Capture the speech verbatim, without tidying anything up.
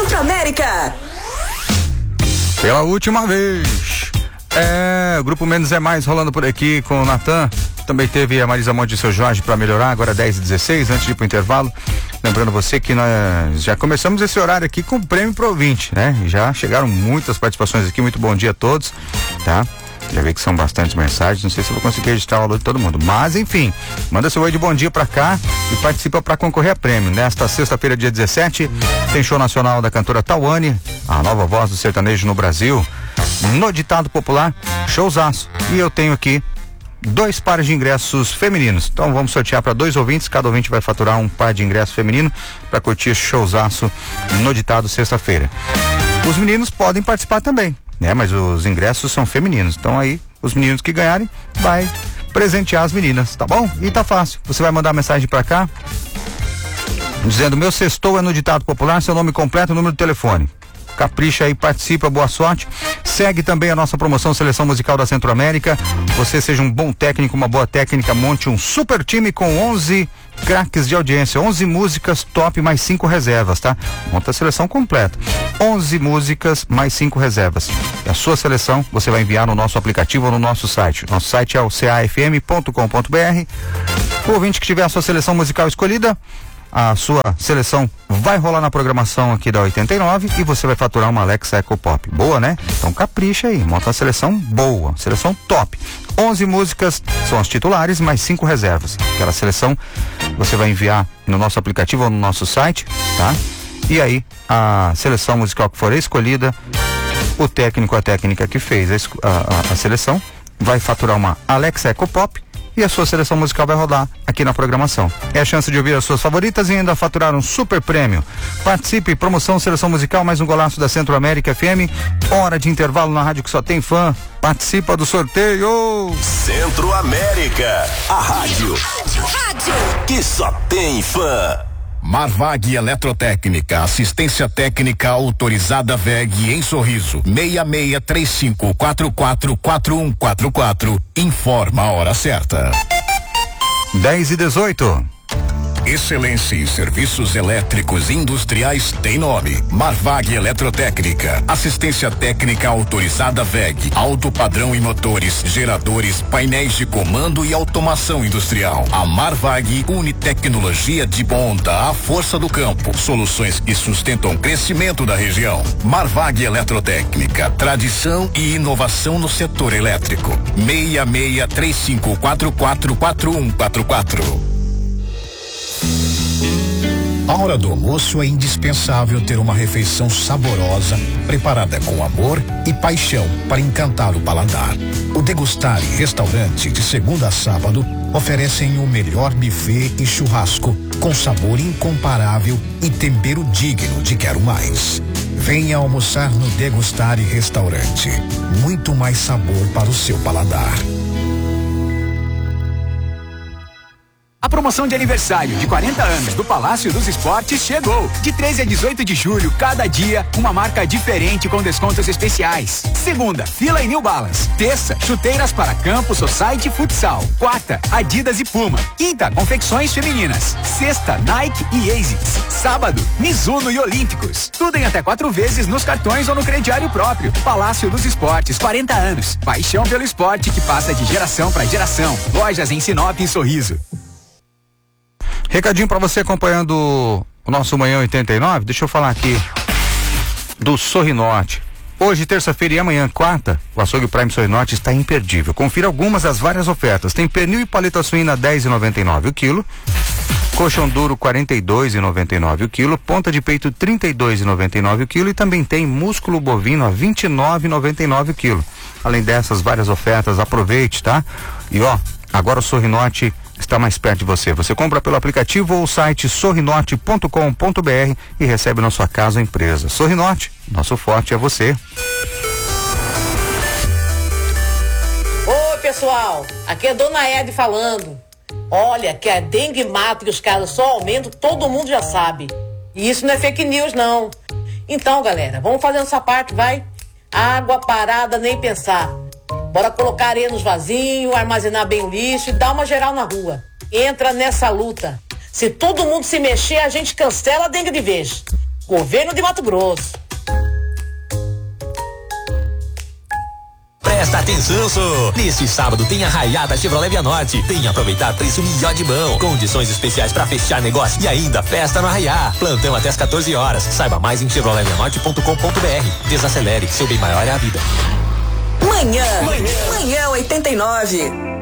Centro América. Pela última vez. É, o Grupo Menos é Mais rolando por aqui com o Natan. Também teve a Marisa Monte e seu Jorge para melhorar, agora dez e dezesseis, antes de ir pro intervalo. Lembrando você que nós já começamos esse horário aqui com prêmio pro ouvinte, né? Já chegaram muitas participações aqui, muito bom dia a todos, tá? Já vi que são bastantes mensagens, não sei se eu vou conseguir registrar o alô de todo mundo, mas enfim, manda seu oi de bom dia pra cá e participa pra concorrer a prêmio. Nesta sexta-feira, dia dezessete, tem show nacional da cantora Tawane, a nova voz do sertanejo no Brasil, no ditado popular, showzaço. E eu tenho aqui dois pares de ingressos femininos, então vamos sortear para dois ouvintes, cada ouvinte vai faturar um par de ingresso feminino para curtir showzaço no ditado sexta-feira. Os meninos podem participar também, né? Mas os ingressos são femininos, então aí os meninos que ganharem vai presentear as meninas, tá bom? E tá fácil, você vai mandar mensagem pra cá dizendo: meu sextou é no ditado popular, seu nome completo, número de telefone. Capricha aí, participa, boa sorte. Segue também a nossa promoção Seleção Musical da Centro América. Você seja um bom técnico, uma boa técnica, monte um super time com onze craques de audiência, onze músicas top mais cinco reservas, tá? Monta a seleção completa. onze músicas mais cinco reservas. E a sua seleção você vai enviar no nosso aplicativo ou no nosso site. Nosso site é o c a f m ponto com ponto b r. O ouvinte que tiver a sua seleção musical escolhida, a sua seleção vai rolar na programação aqui da oitenta e nove e você vai faturar uma Alexa Eco Pop. Boa, né? Então capricha aí, monta uma seleção boa, seleção top. onze músicas são as titulares, mais cinco reservas. Aquela seleção você vai enviar no nosso aplicativo ou no nosso site, tá? E aí, a seleção musical que for escolhida, o técnico, a técnica que fez a, a, a seleção, vai faturar uma Alexa Eco Pop e a sua seleção musical vai rodar aqui na programação. É a chance de ouvir as suas favoritas e ainda faturar um super prêmio. Participe, promoção Seleção Musical, mais um golaço da Centro América F M. Hora de intervalo na rádio que só tem fã. Participa do sorteio. Centro América, a rádio, rádio, rádio que só tem fã. Marvag Eletrotécnica, assistência técnica autorizada V E G em Sorriso, seis seis três cinco quatro quatro quatro um quatro quatro. Informa a hora certa. dez e dezoito. Excelência em serviços elétricos industriais tem nome. Marvag Eletrotécnica. Assistência técnica autorizada V E G. Alto padrão em motores, geradores, painéis de comando e automação industrial. A Marvag une tecnologia de ponta à força do campo. Soluções que sustentam o crescimento da região. Marvag Eletrotécnica. Tradição e inovação no setor elétrico. seis seis três cinco quatro quatro quatro um quatro quatro. A hora do almoço é indispensável ter uma refeição saborosa, preparada com amor e paixão para encantar o paladar. O Degustar Restaurante, de segunda a sábado, oferecem o melhor buffet e churrasco, com sabor incomparável e tempero digno de quero mais. Venha almoçar no Degustar Restaurante. Muito mais sabor para o seu paladar. A promoção de aniversário de quarenta anos do Palácio dos Esportes chegou. De treze a dezoito de julho, cada dia, uma marca diferente com descontos especiais. Segunda, Fila e New Balance. Terça, chuteiras para campo, society e futsal. Quarta, Adidas e Puma. Quinta, confecções femininas. Sexta, Nike e Asics. Sábado, Mizuno e Olímpicos. Tudo em até quatro vezes nos cartões ou no crediário próprio. Palácio dos Esportes, quarenta anos. Paixão pelo esporte que passa de geração para geração. Lojas em Sinop e Sorriso. Recadinho para você acompanhando o nosso Manhã oitenta e nove, deixa eu falar aqui do Sorrinorte. Hoje, terça-feira e amanhã, quarta, o açougue Prime Sorrinorte está imperdível. Confira algumas das várias ofertas. Tem pernil e paleta suína dez e noventa e nove o quilo, colchão duro quarenta e dois e noventa e nove o quilo, ponta de peito trinta e dois e noventa e nove o quilo e também tem músculo bovino a vinte e nove e noventa e nove o quilo. Além dessas várias ofertas, aproveite, tá? E ó, agora o Sorrinorte está mais perto de você. Você compra pelo aplicativo ou o site sorrinorte ponto com ponto b r e recebe na sua casa ou empresa. Sorrinorte, nosso forte é você. Oi, pessoal, aqui é Dona Ed falando. Olha, que a dengue mata e os casos só aumentam, todo mundo já sabe. E isso não é fake news, não. Então, galera, vamos fazer nossa parte, vai? Água parada, nem pensar. Bora colocar areia nos vasinhos, armazenar bem o lixo e dar uma geral na rua. Entra nessa luta. Se todo mundo se mexer, a gente cancela a dengue de vez. Governo de Mato Grosso. Presta atenção, só. Neste sábado tem a Raiada Chevrolet Vianorte. Venha aproveitar preço melhor de mão. Condições especiais para fechar negócio e ainda festa no Arraiá. Plantão até as quatorze horas. Saiba mais em chevrolet vianorte ponto com ponto b r. Desacelere, seu bem maior é a vida. Manhã. Manhã. Manhã oitenta e nove.